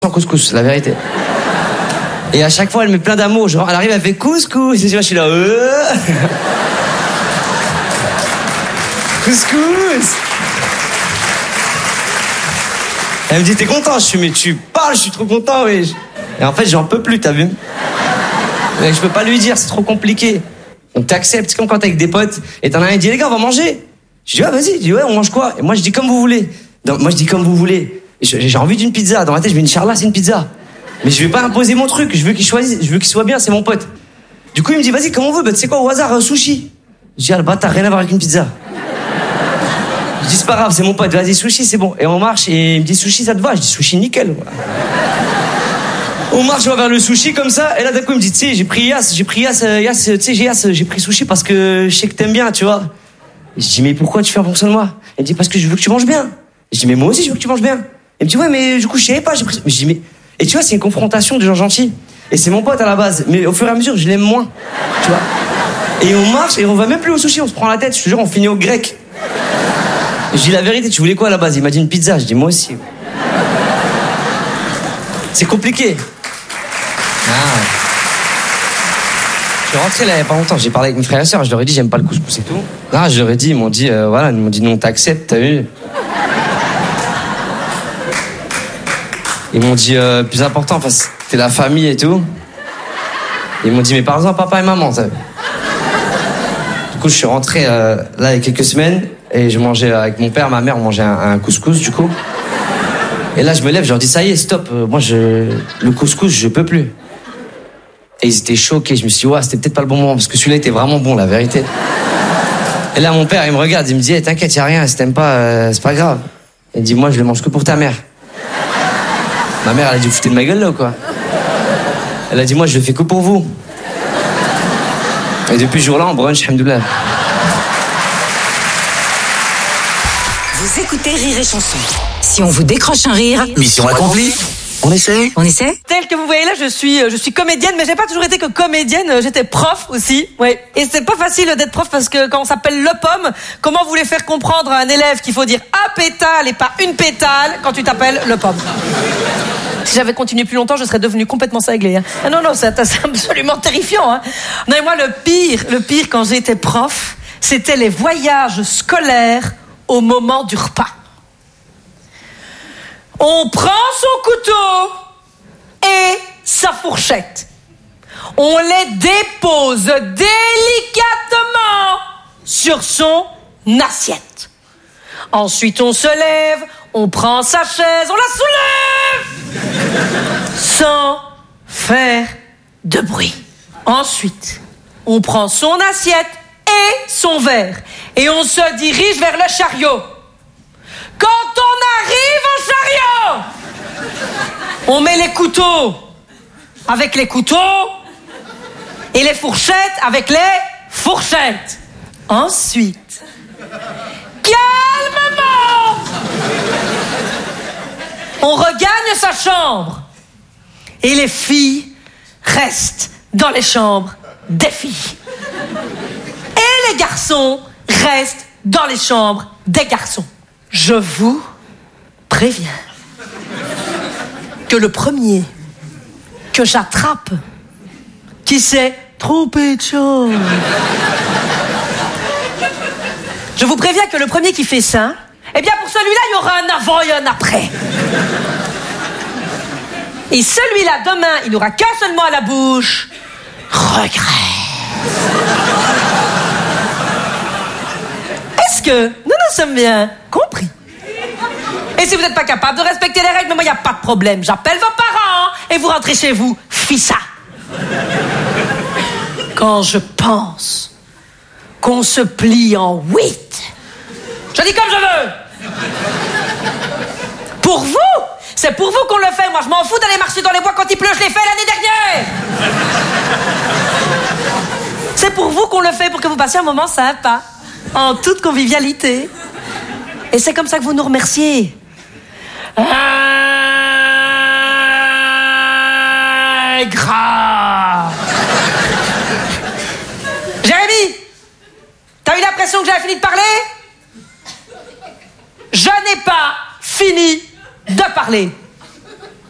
sans couscous, la vérité. Et à chaque fois, elle met plein d'amour. Genre, elle arrive, elle fait couscous. Et je suis là, couscous. Elle me dit, t'es content? Je suis, mais tu parles, je suis trop content, oui. Et en fait, j'en peux plus, t'as vu? Mais je peux pas lui dire, c'est trop compliqué. Donc t'acceptes, c'est comme quand t'es avec des potes, et t'en as un qui dit, les gars, on va manger. Je dis, ouais, vas-y. Je dis, ouais, on mange quoi? Et moi, je dis, comme vous voulez. Donc, moi, je dis, comme vous voulez. J'ai envie d'une pizza. Dans ma tête, je me dis, Inch'Allah, c'est une pizza. Mais je vais pas imposer mon truc, je veux qu'il choisisse, je veux qu'il soit bien, c'est mon pote. Du coup, il me dit, vas-y, comme on veut, bah, tu sais quoi, au hasard, sushi. Je dis, ah, le bâtard, rien à voir avec une pizza. Je dis, c'est pas grave, c'est mon pote, vas-y, sushi, c'est bon. Et on marche, et il me dit, sushi, ça te va? Je dis, sushi, nickel. Voilà. On marche, on va vers le sushi comme ça, et là, d'un coup, il me dit, tu sais, j'ai pris Yass, tu sais, j'ai pris sushi parce que je sais que t'aimes bien, tu vois. Et je dis, mais pourquoi tu fais en fonction de moi? Il me dit, parce que je veux que tu manges bien. Je dis, mais moi aussi, je veux que tu manges bien. Il me dit, ouais, mais du coup, je savais pas, j'ai pris. Je dis, mais. Et tu vois, c'est une confrontation de gens gentils. Et c'est mon pote à la base. Mais au fur et à mesure, je l'aime moins. Tu vois. Et on marche et on va même plus au sushi, on se prend la tête. Je te jure, on finit au grec. Je dis la vérité, tu voulais quoi à la base? Il m'a dit une pizza. Je dis moi aussi. C'est compliqué. Je suis rentré là il y a pas longtemps. J'ai parlé avec mes frères et sœurs. Je leur ai dit j'aime pas le couscous et tout. Non, je leur ai dit, ils m'ont dit voilà, ils m'ont dit non, t'acceptes, t'as vu. Ils m'ont dit plus important parce que t'es la famille et tout. Ils m'ont dit mais parle-en à papa et maman. Ça. Du coup je suis rentré là il y a quelques semaines et je mangeais avec mon père, ma mère, on mangeait un couscous du coup. Et là je me lève, je leur dis ça y est stop, moi le couscous je peux plus. Et ils étaient choqués, je me suis dit ouais c'était peut-être pas le bon moment parce que celui-là était vraiment bon la vérité. Et là mon père il me regarde, il me dit hey, t'inquiète y a rien, si t'aimes pas c'est pas grave. Il dit moi je le mange que pour ta mère. Ma mère, elle a dit, vous foutez de ma gueule, là, ou quoi? Elle a dit, moi, je le fais que pour vous. Et depuis ce jour-là, on brunch, alhamdoulilah. Vous écoutez Rire et Chanson. Si on vous décroche un rire... Mission accomplie. On essaie? On essaie? Tel que vous voyez là, je suis comédienne, mais j'ai pas toujours été que comédienne, j'étais prof aussi, ouais. Et c'est pas facile d'être prof parce que quand on s'appelle Le Pomme, comment vous voulez faire comprendre à un élève qu'il faut dire un pétale et pas une pétale quand tu t'appelles Le Pomme? Si j'avais continué plus longtemps, je serais devenue complètement cinglée. Hein. Ah non, c'est absolument terrifiant. Hein. Non, et moi, le pire quand j'étais prof, c'était les voyages scolaires au moment du repas. On prend son couteau et sa fourchette. On les dépose délicatement sur son assiette. Ensuite, on se lève, on prend sa chaise, on la soulève sans faire de bruit. Ensuite, on prend son assiette et son verre et on se dirige vers le chariot. Quand on arrive au chariot, on met les couteaux avec les couteaux et les fourchettes avec les fourchettes. Ensuite, calmement, on regagne sa chambre et les filles restent dans les chambres des filles. Et les garçons restent dans les chambres des garçons. Je vous préviens que le premier que j'attrape qui s'est trompé de chambre, je vous préviens que le premier qui fait ça, eh bien pour celui-là, il y aura un avant et un après. Et celui-là, demain, il n'aura qu'un seul mot à la bouche. Regret. Est-ce que nous nous sommes bien compris? Et si vous n'êtes pas capable de respecter les règles, moi, il n'y a pas de problème. J'appelle vos parents et vous rentrez chez vous. Fissa. Quand je pense qu'on se plie en 8, je dis comme je veux. Pour vous, c'est pour vous qu'on le fait. Moi, je m'en fous d'aller marcher dans les bois quand il pleut. Je l'ai fait l'année dernière. C'est pour vous qu'on le fait, pour que vous passiez un moment sympa, en toute convivialité. Et c'est comme ça que vous nous remerciez. Grave. Jérémy, t'as eu l'impression que j'avais fini de parler? Je n'ai pas fini de parler.